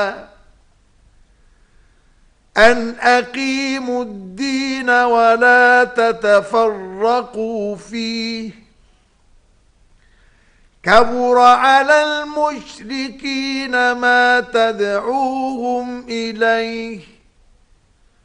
أن أقيموا الدين ولا تتفرقوا فيه كبر على المشركين ما تدعوهم إليه